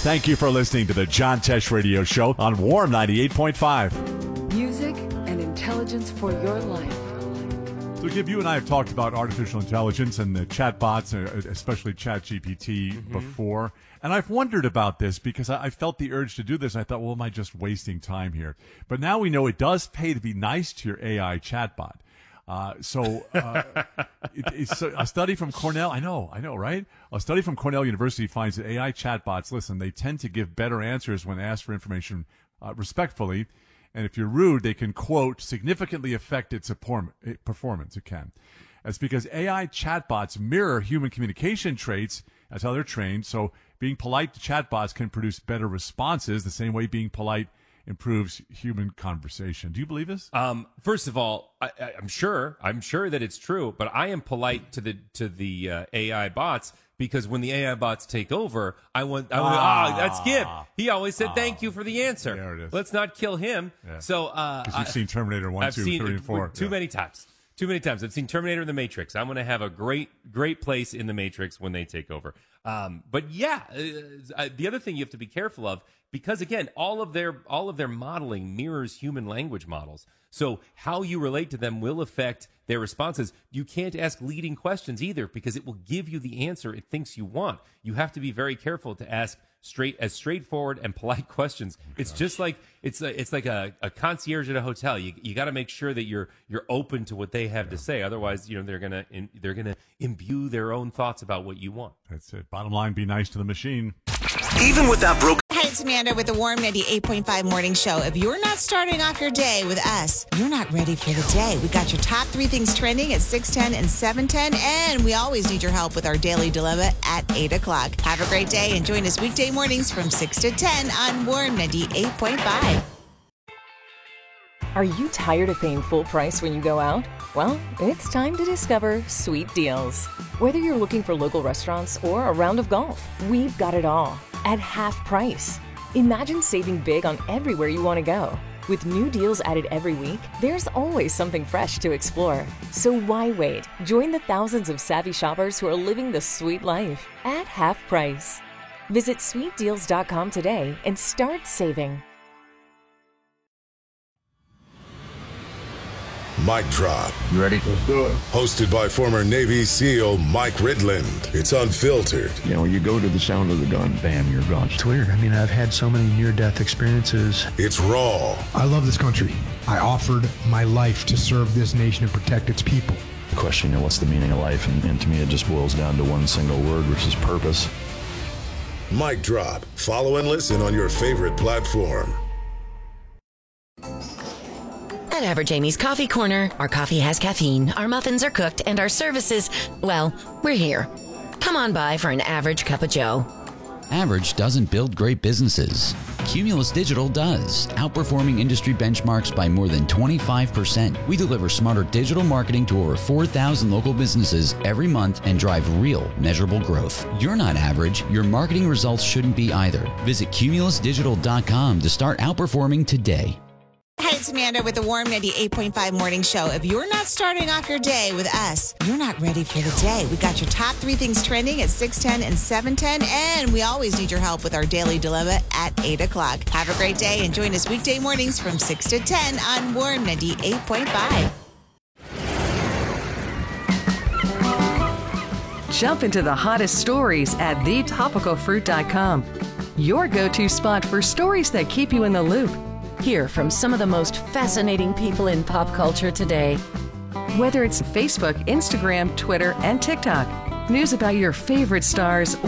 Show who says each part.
Speaker 1: Thank you for listening to the John Tesh Radio Show on Warm 98.5.
Speaker 2: Music and intelligence for your life.
Speaker 1: So, Gib, you and I have talked about artificial intelligence and the chatbots, especially ChatGPT, before. And I've wondered about this because I felt the urge to do this. I thought, well, am I just wasting time here? But now we know it does pay to be nice to your AI chatbot. It's a study from Cornell. I know, right? A study from Cornell University finds that AI chatbots, listen, they tend to give better answers when asked for information respectfully. And if you're rude, they can, quote, significantly affect its performance. It can. That's because AI chatbots mirror human communication traits. That's how they're trained. So being polite to chatbots can produce better responses the same way being polite improves human conversation. Do you believe this?
Speaker 3: First of all, I'm sure that it's true, but I am polite to the AI bots because when the AI bots take over, that's Gib. He always said thank you for the answer.
Speaker 1: There it is.
Speaker 3: Let's not kill him.
Speaker 1: Yeah.
Speaker 3: So,
Speaker 1: because you've seen Terminator 1, 2, 3, and 4.
Speaker 3: Too many times. I've seen Terminator and The Matrix. I'm going to have a great place in The Matrix when they take over. But yeah, the other thing you have to be careful of, because again, all of their modeling mirrors human language models. So how you relate to them will affect their responses. You can't ask leading questions either because it will give you the answer it thinks you want. You have to be very careful to ask straightforward and polite questions. It's just like it's like a concierge at a hotel. You got to make sure that you're open to what they have to say. Otherwise, they're gonna imbue their own thoughts about what you want.
Speaker 1: That's it. Bottom line: be nice to the machine.
Speaker 4: Even without broken.
Speaker 5: Hi, it's Amanda with the Warm 98.5 Morning Show. If you're not starting off your day with us, you're not ready for the day. We got your top 3 things trending at 6:10 and 7:10, and we always need your help with our Daily Dilemma at 8 o'clock. Have a great day and join us weekday mornings from 6 to 10 on Warm 98.5.
Speaker 6: Are you tired of paying full price when you go out? Well, it's time to discover Sweet Deals. Whether you're looking for local restaurants or a round of golf, we've got it all at half price. Imagine saving big on everywhere you want to go. With new deals added every week, there's always something fresh to explore. So why wait? Join the thousands of savvy shoppers who are living the sweet life at half price. Visit sweetdeals.com today and start saving.
Speaker 7: Mic Drop.
Speaker 8: You ready? Let's do it.
Speaker 7: Hosted by former Navy SEAL Mike Ridland. It's unfiltered.
Speaker 8: You go to the sound of the gun, bam, you're gone.
Speaker 9: It's weird. I've had so many near-death experiences.
Speaker 7: It's raw.
Speaker 10: I love this country. I offered my life to serve this nation and protect its people.
Speaker 8: The question, what's the meaning of life? And to me, it just boils down to one single word, which is purpose.
Speaker 7: Mic Drop. Follow and listen on your favorite platform.
Speaker 11: At Average Amy's Coffee Corner, our coffee has caffeine, our muffins are cooked, and our services, well, we're here. Come on by for an average cup of joe.
Speaker 12: Average doesn't build great businesses. Cumulus Digital does, outperforming industry benchmarks by more than 25%. We deliver smarter digital marketing to over 4,000 local businesses every month and drive real, measurable growth. You're not average. Your marketing results shouldn't be either. Visit cumulusdigital.com to start outperforming today.
Speaker 5: Hi, it's Amanda with the Warm 98.5 Morning Show. If you're not starting off your day with us, you're not ready for the day. We got your top 3 things trending at 6:10 and 7:10, and we always need your help with our Daily Dilemma at 8 o'clock. Have a great day and join us weekday mornings from 6 to 10 on Warm 98.5.
Speaker 13: Jump into the hottest stories at thetopicalfruit.com. Your go-to spot for stories that keep you in the loop.
Speaker 6: Hear from some of the most fascinating people in pop culture today.
Speaker 13: Whether it's Facebook, Instagram, Twitter, and TikTok, news about your favorite stars